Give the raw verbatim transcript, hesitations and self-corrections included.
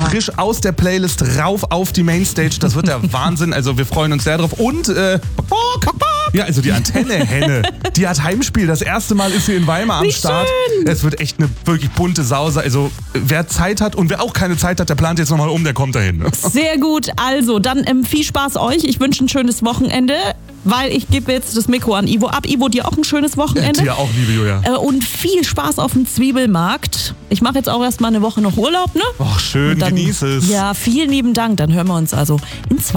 frisch aus der Playlist rauf auf die Mainstage. Das wird der Wahnsinn. Also wir freuen uns sehr drauf. Und äh, ja, also die Antenne-Henne, die hat Heimspiel. Das erste Mal ist sie in Weimar am Wie Start. schön. Es wird echt eine wirklich bunte Sause. Also wer Zeit hat und wer auch keine Zeit hat, der plant jetzt nochmal um, der kommt dahin. Sehr gut. Also, dann ähm, viel Spaß euch. Ich wünsche ein schönes Wochenende, weil ich gebe jetzt das Mikro an Ivo ab. Ivo, dir auch ein schönes Wochenende. Dir auch, liebe Julia. Äh, und viel Spaß auf dem Zwiebelmarkt. Ich mache jetzt auch erstmal eine Woche noch Urlaub, ne? Ach, schön, Und dann, genieß es. Ja, vielen lieben Dank. Dann hören wir uns also in zwei